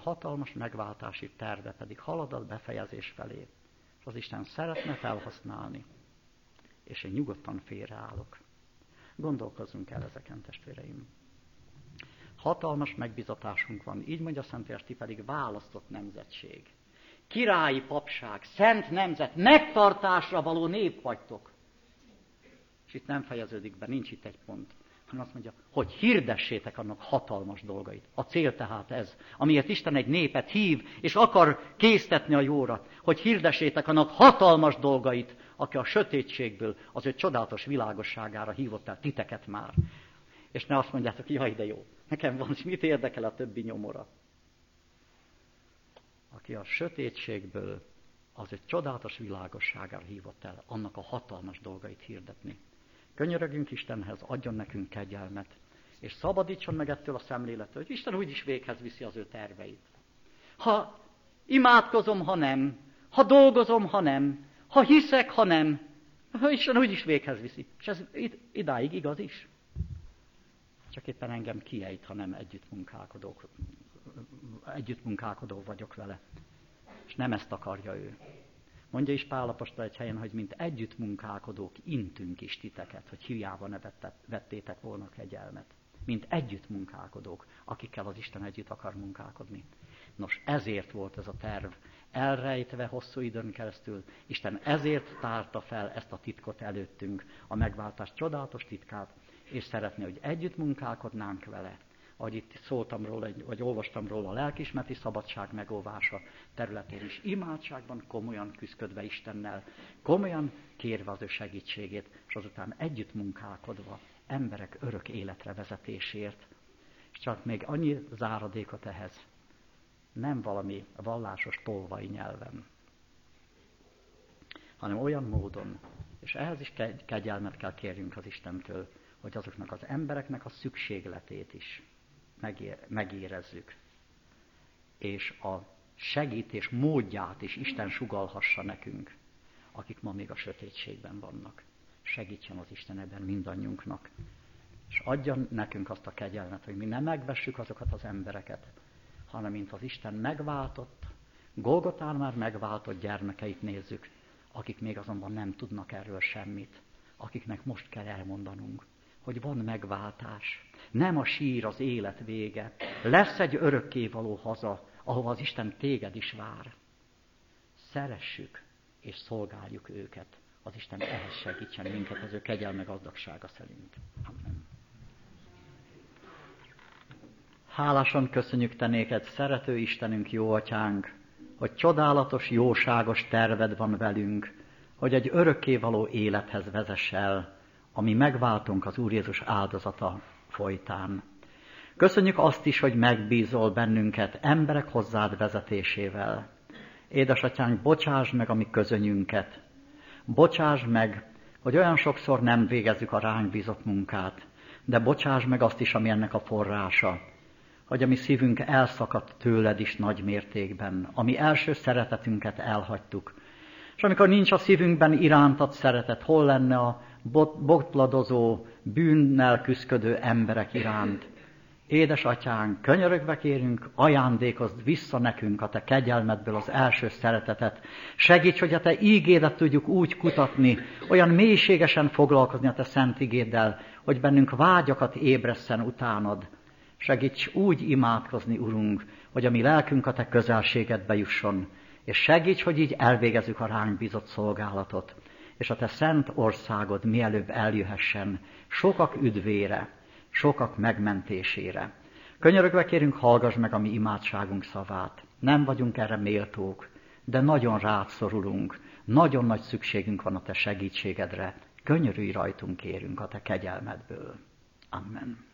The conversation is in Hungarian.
hatalmas megváltási terve pedig halad a befejezés felé. És az Isten szeretne felhasználni. És én nyugodtan félreállok. Gondolkozzunk el ezeken, testvéreim. Hatalmas megbizatásunk van, így mondja Szentírás, ti pedig választott nemzetség. Királyi papság, szent nemzet, megtartásra való nép vagytok. És itt nem fejeződik be, nincs itt egy pont, hanem azt mondja, hogy hirdessétek annak hatalmas dolgait. A cél tehát ez, amiért Isten egy népet hív, és akar késztetni a jóra, hogy hirdessétek annak hatalmas dolgait, aki a sötétségből az ő csodálatos világosságára hívott el titeket már. És ne azt mondjátok, jaj, de jó, nekem van, és mit érdekel a többi nyomora. Aki a sötétségből az ő csodálatos világosságára hívott el, annak a hatalmas dolgait hirdetni. Könyörögjünk Istenhez, adjon nekünk kegyelmet, és szabadítson meg ettől a szemlélettől, hogy Isten úgyis véghez viszi az ő terveit. Ha imádkozom, ha nem, ha dolgozom, ha nem, ha hiszek, ha nem, Isten úgyis véghez viszi. És ez idáig igaz is. Csak éppen engem kiejt, ha nem együttmunkálkodó vagyok vele. És nem ezt akarja ő. Mondja is Pál apostol egy helyen, hogy mint együttmunkálkodók intünk is titeket, hogy hiába ne vettétek volna kegyelmet. Mint együttmunkálkodók, akikkel az Isten együtt akar munkálkodni. Nos, ezért volt ez a terv elrejtve hosszú időn keresztül. Isten ezért tárta fel ezt a titkot előttünk, a megváltás csodálatos titkát, és szeretné, hogy együtt munkálkodnánk vele. Ahogy itt szóltam róla, vagy olvastam róla, a lelkiismereti szabadság megóvása területén is imádságban komolyan küszködve Istennel, komolyan kérve az ő segítségét, és azután együtt munkálkodva emberek örök életre vezetésért. És csak még annyi záradékot ehhez, nem valami vallásos tolvai nyelven, hanem olyan módon, és ehhez is kegyelmet kell kérjünk az Istentől, hogy azoknak az embereknek a szükségletét is megérezzük. És a segítés módját is Isten sugallhassa nekünk, akik ma még a sötétségben vannak. Segítsen az Isten ebben mindannyiunknak. És adjon nekünk azt a kegyelmet, hogy mi nem megvessük azokat az embereket, hanem mint az Isten megváltott, Golgotán már megváltott gyermekeit nézzük, akik még azonban nem tudnak erről semmit, akiknek most kell elmondanunk, hogy van megváltás. Nem a sír az élet vége. Lesz egy örökkévaló haza, ahova az Isten téged is vár. Szeressük és szolgáljuk őket. Az Isten ehhez segítsen minket az ő kegyelme gazdagsága szerint. Amen. Hálásan köszönjük te néked, szerető Istenünk, jó atyánk, hogy csodálatos, jóságos terved van velünk, hogy egy örökkévaló élethez vezess el, ami megváltunk az Úr Jézus áldozata folytán. Köszönjük azt is, hogy megbízol bennünket emberek hozzád vezetésével. Édesatyánk, bocsásd meg a mi közönyünket. Bocsásd meg, hogy olyan sokszor nem végezzük a ránk bízott munkát, de bocsásd meg azt is, ami ennek a forrása, hogy a mi szívünk elszakadt tőled is nagy mértékben, ami első szeretetünket elhagytuk. És amikor nincs a szívünkben irántad szeretet, hol lenne a botladozó, bűnnel küszködő emberek iránt? Édesatyánk, könyörögve kérünk, ajándékozd vissza nekünk a te kegyelmedből az első szeretetet. Segíts, hogy a te ígédet tudjuk úgy kutatni, olyan mélységesen foglalkozni a te szent igéddel, hogy bennünk vágyakat ébresszen utánad. Segíts úgy imádkozni, Urunk, hogy a mi lelkünk a te közelségedbe jusson, és segíts, hogy így elvégezzük a ránk bízott szolgálatot, és a te szent országod mielőbb eljöhessen sokak üdvére, sokak megmentésére. Könyörögve kérünk, hallgass meg a mi imádságunk szavát. Nem vagyunk erre méltók, de nagyon rád szorulunk, nagyon nagy szükségünk van a te segítségedre. Könyörülj rajtunk, kérünk a te kegyelmedből. Amen.